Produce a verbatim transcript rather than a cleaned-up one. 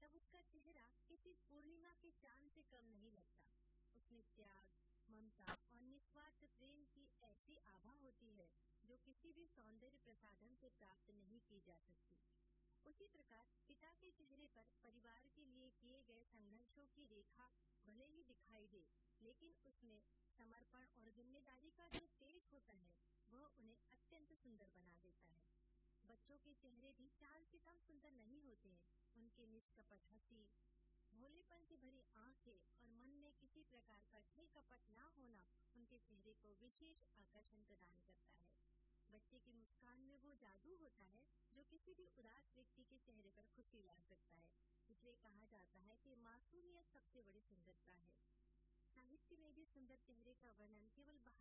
तब उसका चेहरा किसी पूर्णिमा के चांद से कम नहीं लगता। उसमें त्याग, ममता और निस्वार्थ प्रेम की ऐसी आभा होती है जो किसी भी सौंदर्य प्रसाधन से प्राप्त नहीं की जा सकती। उसी प्रकार पिता के चेहरे पर परिवार के लिए किए गए संघर्षों की रेखा भले ही दिखाई दे, लेकिन उसमें समर्पण और जिम्मेदारी का जो तेज होता है वह उन्हें अत्यंत सुंदर बना देता है। बच्चों के चेहरे भी चांद से कम सुंदर नहीं होते हैं। उनके निष्कपट हंसी, भोलेपन से भरी आंखें और मन में किसी प्रकार का छल कपट न होना उनके चेहरे को विशेष आकर्षण प्रदान करता है। बच्चे की मुस्कान में वो जादू होता है जो किसी भी उदास व्यक्ति के चेहरे पर खुशी ला सकता है। इसलिए कहा जाता है कि मासूमियत सबसे बड़ी सुंदरता है। साहित्य में भी सुंदर चेहरे का वर्णन केवल